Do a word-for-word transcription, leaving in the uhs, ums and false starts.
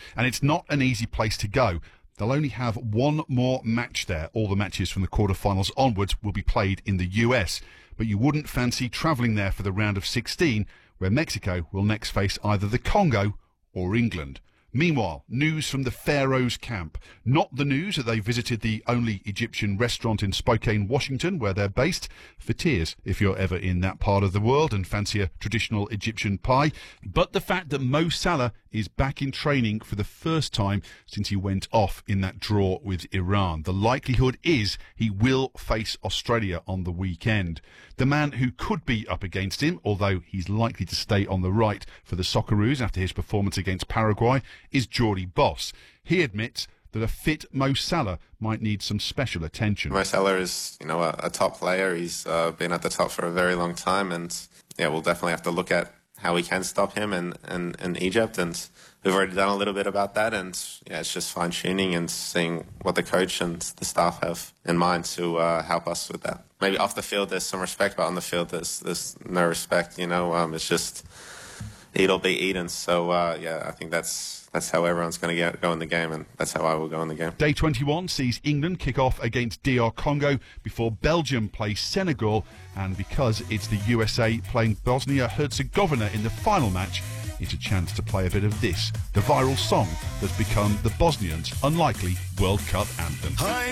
And it's not an easy place to go. They'll only have one more match there. All the matches from the quarterfinals onwards will be played in the U S. But you wouldn't fancy travelling there for the round of sixteen, where Mexico will next face either the Congo or England. Meanwhile, news from the Pharaohs camp. Not the news that they visited the only Egyptian restaurant in Spokane, Washington, where they're based. For tears, if you're ever in that part of the world and fancy a traditional Egyptian pie. But the fact that Mo Salah is back in training for the first time since he went off in that draw with Iran. The likelihood is he will face Australia on the weekend. The man who could be up against him, although he's likely to stay on the right for the Socceroos after his performance against Paraguay, is Geordie Boss. He admits that a fit Mo Salah might need some special attention. Mo Salah is, you know, a, a top player. He's uh, been at the top for a very long time, and yeah, we'll definitely have to look at how we can stop him in, in, in Egypt, and we've already done a little bit about that, and yeah, it's just fine-tuning and seeing what the coach and the staff have in mind to uh, help us with that. Maybe off the field there's some respect, but on the field there's, there's no respect, you know, um, it's just eat'll be eaten, so uh, yeah, I think that's that's how everyone's going to go in the game, and that's how I will go in the game. Day twenty-one sees England kick off against D R Congo before Belgium play Senegal, and because it's the U S A playing Bosnia-Herzegovina in the final match, it's a chance to play a bit of this, the viral song that's become the Bosnians' unlikely World Cup anthem.